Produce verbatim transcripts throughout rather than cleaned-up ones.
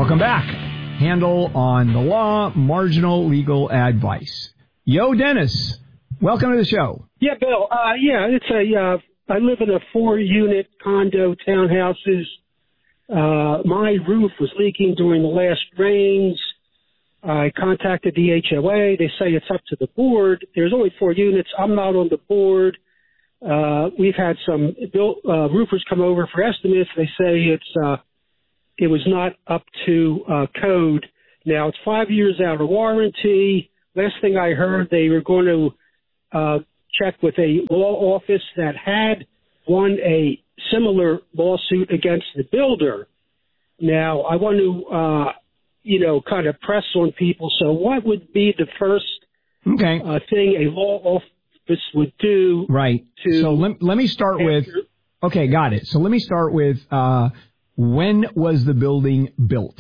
Welcome back. Handle on the law, marginal legal advice. Yo, Dennis, welcome to the show. Yeah, Bill. Uh, yeah, it's a. Uh, I live in a four-unit condo, townhouses. Uh, my roof was leaking during the last rains. I contacted the H O A. They say it's up to the board. There's only four units. I'm not on the board. Uh, we've had some built, uh, roofers come over for estimates. They say it's uh, it was not up to uh, code. Now, it's five years out of warranty. Last thing I heard, they were going to uh, check with a law office that had won a similar lawsuit against the builder. Now, I want to, uh, you know, kind of press on people. So what would be the first okay. uh, thing a law office would do? Right. To so let, let me start with, okay, got it. So let me start with, uh, when was the building built?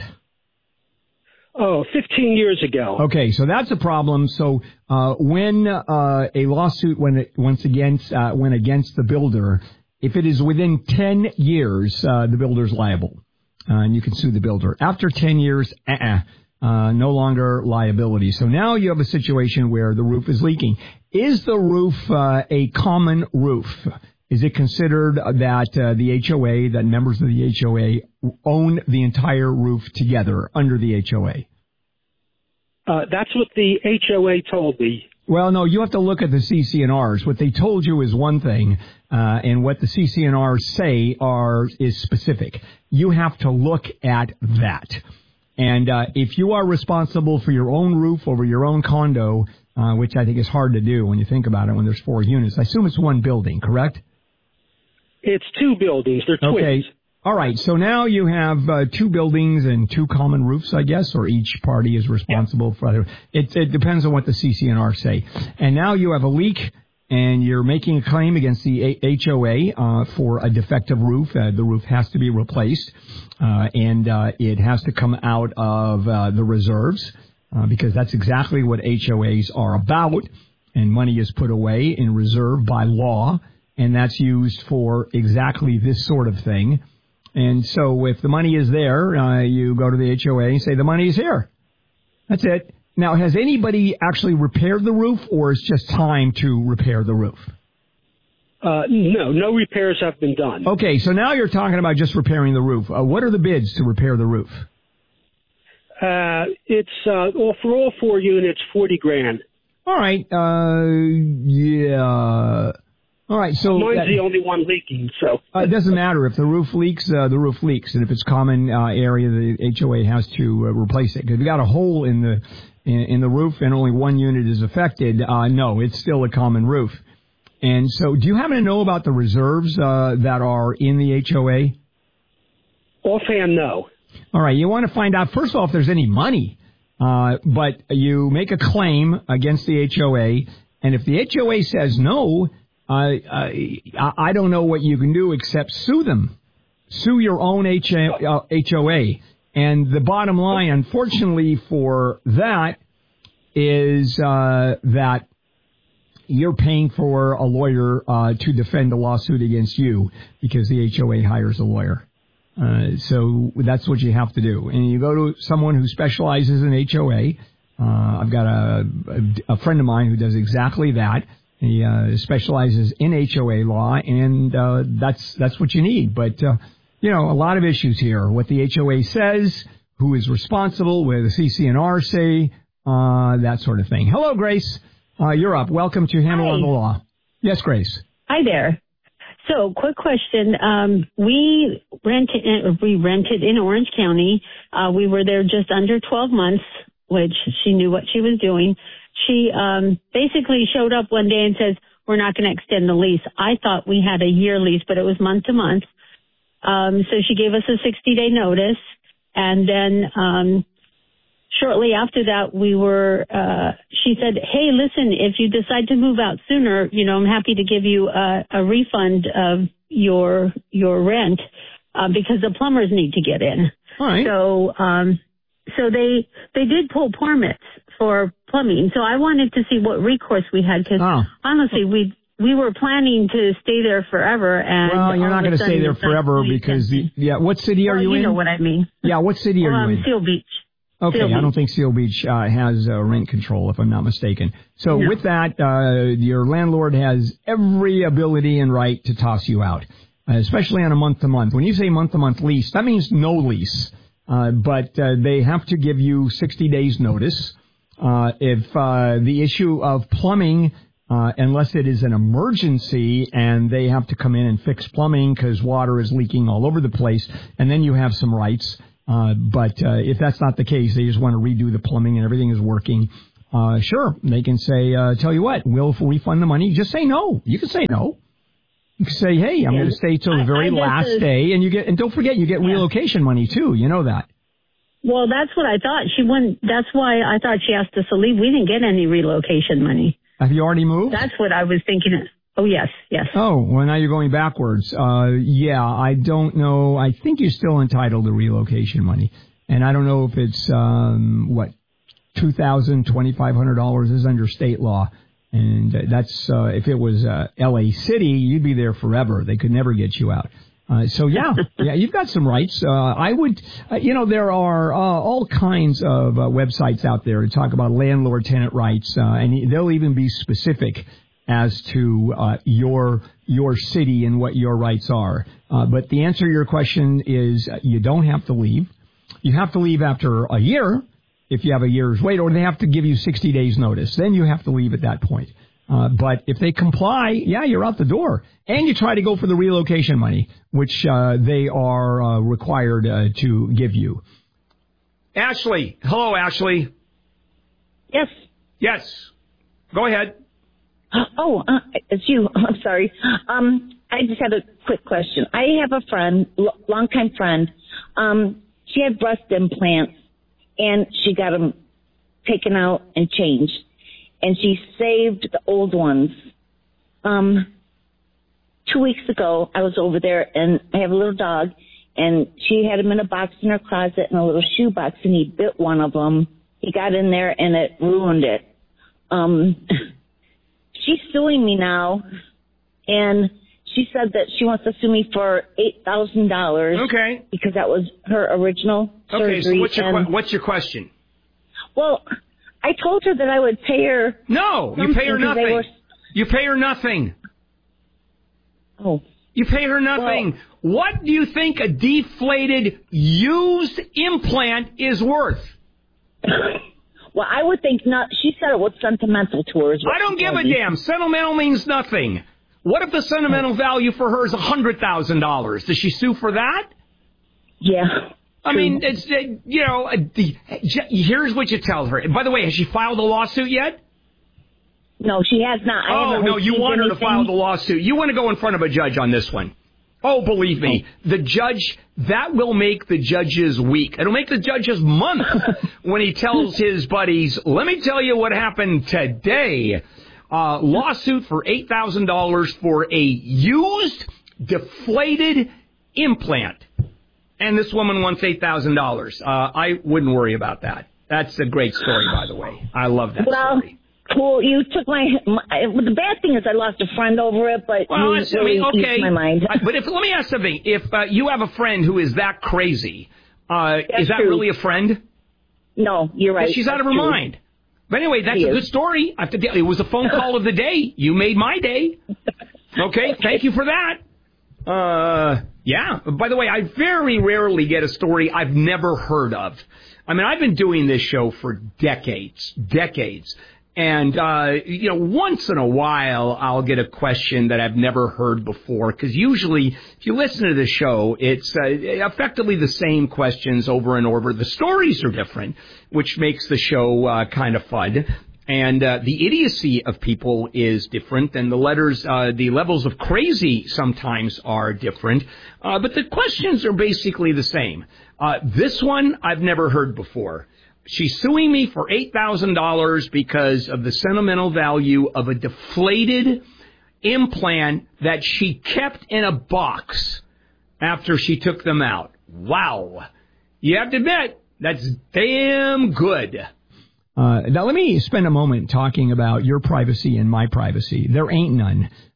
Oh, fifteen years ago. Okay, so that's a problem. So uh, when uh, a lawsuit went once against uh, went against the builder, if it is within ten years, uh, the builder's liable, uh, and you can sue the builder. After ten years, uh-uh, uh, no longer liability. So now you have a situation where the roof is leaking. Is the roof uh, a common roof? Is it considered that uh, the H O A, that members of the H O A own the entire roof together under the H O A? Uh, that's what the H O A told me. Well, no, you have to look at the C C N Rs. What they told you is one thing, uh, and what the C C N Rs say are is specific. You have to look at that. And uh, if you are responsible for your own roof over your own condo, uh, which I think is hard to do when you think about it when there's four units, I assume it's one building, correct? It's two buildings. They're twins. Okay. All right. So now you have uh, two buildings and two common roofs, I guess, or each party is responsible yeah. for other. It, it depends on what the C C N R say. And now you have a leak, and you're making a claim against the a- H O A uh, for a defective roof. Uh, the roof has to be replaced, uh, and uh, it has to come out of uh, the reserves uh, because that's exactly what H O As are about. And money is put away in reserve by law. And that's used for exactly this sort of thing. And so if the money is there, uh, you go to the H O A and say, the money is here. That's it. Now, has anybody actually repaired the roof, or is just time to repair the roof? Uh, no, no repairs have been done. Okay, so now you're talking about just repairing the roof. Uh, what are the bids to repair the roof? Uh, it's uh, all, for all four units, forty grand. All right. Uh, yeah. All right, so mine's that, the only one leaking, so uh, it doesn't matter if the roof leaks. Uh, the roof leaks, and if it's common uh, area, the H O A has to uh, replace it. If you got a hole in the in, in the roof and only one unit is affected, uh, no, it's still a common roof. And so, do you happen to know about the reserves uh, that are in the H O A? Offhand, no. All right, you want to find out first of all if there's any money, uh, but you make a claim against the H O A, and if the H O A says no. Uh, I, I don't know what you can do except sue them. Sue your own H O A. And the bottom line, unfortunately for that, is uh, that you're paying for a lawyer uh, to defend a lawsuit against you because the H O A hires a lawyer. Uh, so that's what you have to do. And you go to someone who specializes in H O A. Uh, I've got a, a, a friend of mine who does exactly that. He uh, specializes in H O A law, and uh, that's that's what you need. But, uh, you know, a lot of issues here. What the H O A says, who is responsible, where the C C N R say, uh, that sort of thing. Hello, Grace. Uh, you're up. Welcome to Handle Hi. on the Law. Yes, Grace. Hi there. So, quick question. Um, we rented we rented in Orange County. Uh, we were there just under twelve months, which she knew what she was doing. She um, basically showed up one day and says, we're not going to extend the lease. I thought we had a year lease, but it was month to month. Um, so she gave us a sixty-day notice. And then um, shortly after that, we were, uh, she said, hey, listen, if you decide to move out sooner, you know, I'm happy to give you a, a refund of your your rent uh, because the plumbers need to get in. All right. So, um, so they they did pull permits for plumbing. So I wanted to see what recourse we had because oh. honestly, we we were planning to stay there forever. And well, you're not going to stay there forever because the yeah. What city are well, you, you in? You know what I mean. Yeah, what city are um, you in? Seal Beach. Okay, Seal I don't Beach. think Seal Beach uh, has uh, rent control, if I'm not mistaken. So no. with that, uh, your landlord has every ability and right to toss you out, uh, especially on a month-to-month. When you say month-to-month lease, that means no lease, uh, but uh, they have to give you sixty days notice. Uh, if uh, the issue of plumbing, uh, unless it is an emergency and they have to come in and fix plumbing because water is leaking all over the place, and then you have some rights. Uh, but uh, if that's not the case, they just want to redo the plumbing and everything is working. Uh, sure, they can say, uh, tell you what, we'll refund the money. Just say no. You can say no. You can say, hey, I'm yeah. going to stay till the very I, I last is, day, and you get, and don't forget, you get yeah. relocation money too. You know that. Well, that's what I thought. She wouldn't. That's why I thought she asked us to leave. We didn't get any relocation money. Have you already moved? That's what I was thinking. Oh, yes, yes. Oh, well, now you're going backwards. Uh, yeah, I don't know. I think you're still entitled to relocation money. And I don't know if it's, um, what, two thousand dollars, twenty-five hundred dollars is under state law. And that's, uh, if it was uh, L A City, you'd be there forever. They could never get you out. Uh, so, yeah, yeah, you've got some rights. Uh, I would, uh, you know, there are uh, all kinds of uh, websites out there to talk about landlord-tenant rights, uh, and they'll even be specific as to uh, your your city and what your rights are. Uh, but the answer to your question is uh, you don't have to leave. You have to leave after a year if you have a year's wait, or they have to give you sixty days notice. Then you have to leave at that point. Uh, but if they comply, yeah, you're out the door. And you try to go for the relocation money, which uh, they are uh, required uh, to give you. Ashley. Hello, Ashley. Yes. Yes. Go ahead. Oh, uh, it's you. I'm sorry. Um, I just had a quick question. I have a friend, l- longtime friend. Um, she had breast implants, and she got them taken out and changed, and she saved the old ones. Um, two weeks ago, I was over there, and I have a little dog, and she had him in a box in her closet in a little shoe box, and he bit one of them. He got in there, and it ruined it. Um... She's suing me now, and she said that she wants to sue me for eight thousand dollars. Okay. Because that was her original surgery. Okay, so what's your, and, what's your question? Well, I told her that I would pay her. No, you pay her nothing. Were... You pay her nothing. Oh. You pay her nothing. Well, what do you think a deflated, used implant is worth? Well, I would think not. She said it was sentimental to her. I don't give a me. damn. Sentimental means nothing. What if the sentimental value for her is one hundred thousand dollars? Does she sue for that? Yeah. I true. mean, it's uh, you know, uh, the, here's what you tell her. By the way, has she filed a lawsuit yet? No, she has not. I oh, no, you want anything. her to file the lawsuit. You want to go in front of a judge on this one. Oh, believe me, the judge, that will make the judge's week. It'll make the judge's month when he tells his buddies, let me tell you what happened today. Uh, lawsuit for eight thousand dollars for a used, deflated implant. And this woman wants eight thousand dollars. Uh, I wouldn't worry about that. That's a great story, by the way. I love that well, story. Well, you took my, my. The bad thing is I lost a friend over it, but well, you I mean, really okay. eased my mind. I, but if let me ask something: if uh, you have a friend who is that crazy, uh, is that true. really a friend? No, you're right. She's that's out of her true. mind. But anyway, that's she a is. good story. I have to tell you, it was a phone call of the day. You made my day. Okay, thank you for that. Uh, yeah. By the way, I very rarely get a story I've never heard of. I mean, I've been doing this show for decades, decades. And, uh, you know, once in a while, I'll get a question that I've never heard before, because usually, if you listen to the show, it's uh, effectively the same questions over and over. The stories are different, which makes the show uh, kind of fun. And uh, the idiocy of people is different, and the letters, uh, the levels of crazy sometimes are different. Uh, but the questions are basically the same. Uh, this one, I've never heard before. She's suing me for eight thousand dollars because of the sentimental value of a deflated implant that she kept in a box after she took them out. Wow. You have to admit, that's damn good. Uh, now, let me spend a moment talking about your privacy and my privacy. There ain't none.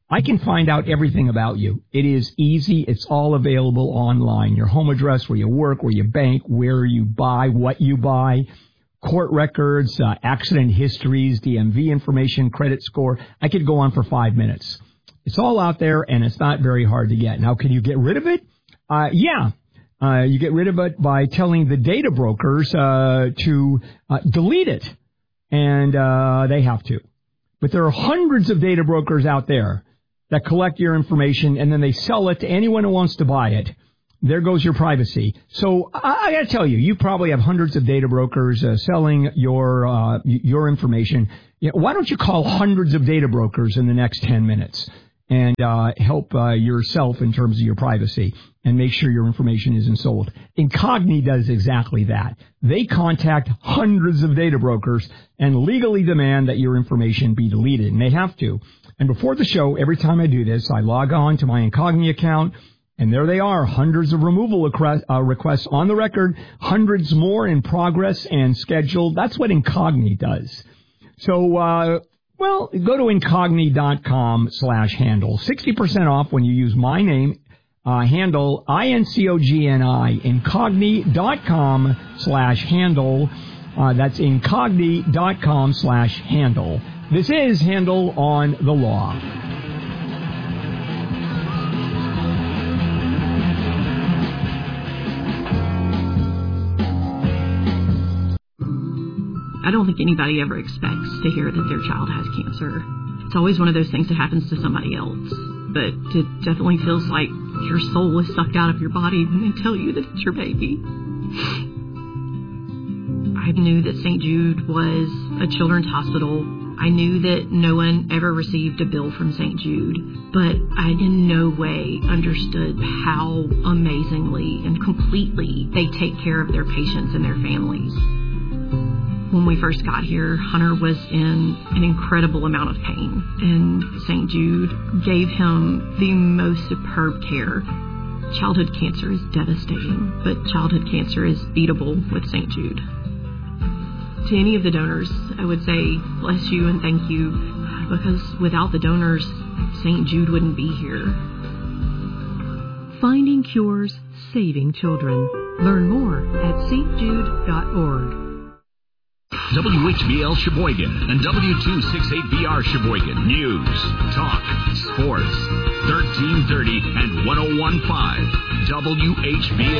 I can find out everything about you. It is easy. It's all available online. Your home address, where you work, where you bank, where you buy, what you buy, court records, uh, accident histories, D M V information, credit score. I could go on for five minutes. It's all out there, and it's not very hard to get. Now, can you get rid of it? Uh, yeah. Uh, you get rid of it by telling the data brokers uh, to uh, delete it, and uh, they have to. But there are hundreds of data brokers out there that collect your information, and then they sell it to anyone who wants to buy it. There goes your privacy. So I, I got to tell you, you probably have hundreds of data brokers uh, selling your uh, your information. You know, why don't you call hundreds of data brokers in the next ten minutes and uh, help uh, yourself in terms of your privacy and make sure your information isn't sold? Incogni does exactly that. They contact hundreds of data brokers and legally demand that your information be deleted, and they have to. And before the show, every time I do this, I log on to my Incogni account, and there they are, hundreds of removal request, uh, requests on the record, hundreds more in progress and scheduled. That's what Incogni does. So, uh, well, go to incogni.com slash handle. sixty percent off when you use my name, uh, handle, I N C O G N I, incogni.com slash handle. Uh, that's incogni.com slash handle. This is Handle on the Law. I don't think anybody ever expects to hear that their child has cancer. It's always one of those things that happens to somebody else. But it definitely feels like your soul is sucked out of your body when they tell you that it's your baby. I knew that Saint Jude was a children's hospital. I knew that no one ever received a bill from Saint Jude, but I in no way understood how amazingly and completely they take care of their patients and their families. When we first got here, Hunter was in an incredible amount of pain, and Saint Jude gave him the most superb care. Childhood cancer is devastating, but childhood cancer is beatable with Saint Jude. To any of the donors, I would say bless you and thank you, because without the donors, Saint Jude wouldn't be here. Finding cures, saving children. Learn more at s t jude dot org. W H B L Sheboygan and W two sixty-eight B R Sheboygan. News, talk, sports. thirteen thirty and one oh one point five W H B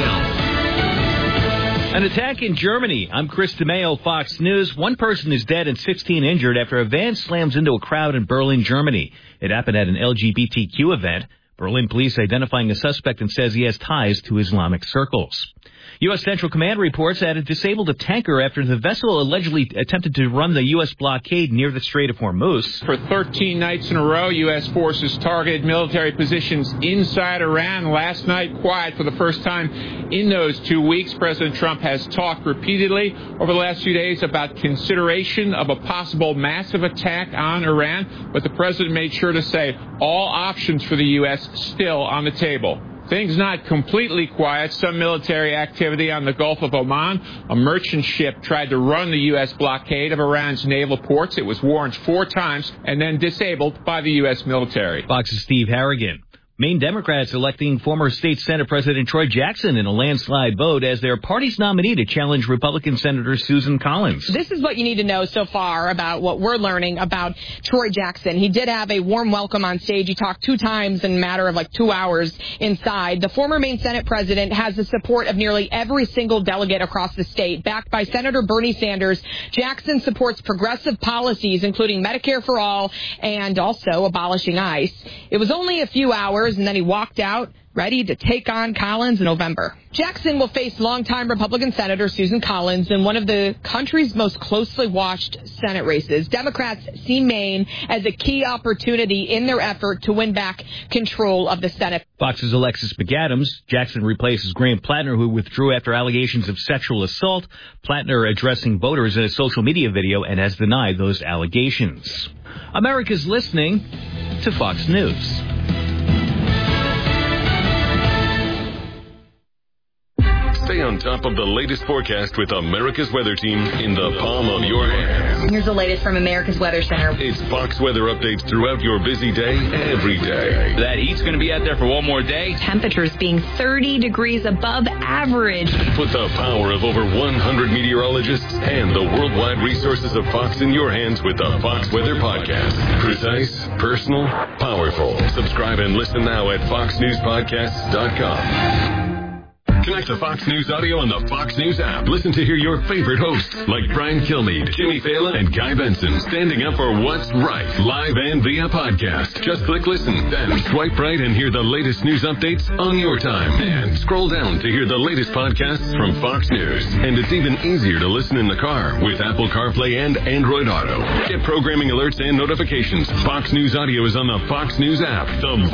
L. An attack in Germany. I'm Chris DeMeo, Fox News. One person is dead and sixteen injured after a van slams into a crowd in Berlin, Germany. It happened at an L G B T Q event. Berlin police identifying a suspect and says he has ties to Islamic circles. U S. Central Command reports that it disabled a tanker after the vessel allegedly attempted to run the U S blockade near the Strait of Hormuz. For thirteen nights in a row, U S forces targeted military positions inside Iran. Last night, quiet for the first time in those two weeks. President Trump has talked repeatedly over the last few days about consideration of a possible massive attack on Iran, but the president made sure to say all options for the U S still on the table. Things not completely quiet. Some military activity on the Gulf of Oman. A merchant ship tried to run the U S blockade of Iran's naval ports. It was warned four times and then disabled by the U S military. Fox's Steve Harrigan. Maine Democrats electing former state Senate President Troy Jackson in a landslide vote as their party's nominee to challenge Republican Senator Susan Collins. This is what you need to know so far about what we're learning about Troy Jackson. He did have a warm welcome on stage. He talked two times in a matter of like two hours inside. The former Maine Senate president has the support of nearly every single delegate across the state. Backed by Senator Bernie Sanders, Jackson supports progressive policies, including Medicare for all and also abolishing ICE. It was only a few hours, and then he walked out ready to take on Collins in November. Jackson will face longtime Republican Senator Susan Collins in one of the country's most closely watched Senate races. Democrats see Maine as a key opportunity in their effort to win back control of the Senate. Fox's Alexis McAdams. Jackson replaces Graham Plattner, who withdrew after allegations of sexual assault. Plattner addressing voters in a social media video and has denied those allegations. America's listening to Fox News. Stay on on top of the latest forecast with America's Weather Team in the palm of your hand. Here's the latest from America's Weather Center. It's Fox weather updates throughout your busy day, every day. That heat's going to be out there for one more day. Temperatures being thirty degrees above average. Put the power of over one hundred meteorologists and the worldwide resources of Fox in your hands with the Fox Weather Podcast. Precise, personal, powerful. Subscribe and listen now at fox news podcasts dot com. Connect to Fox News Audio on the Fox News app. Listen to hear your favorite hosts like Brian Kilmeade, Jimmy Fallon, and Guy Benson standing up for what's right, live and via podcast. Just click listen, then swipe right and hear the latest news updates on your time. And scroll down to hear the latest podcasts from Fox News. And it's even easier to listen in the car with Apple CarPlay and Android Auto. Get programming alerts and notifications. Fox News Audio is on the Fox News app. The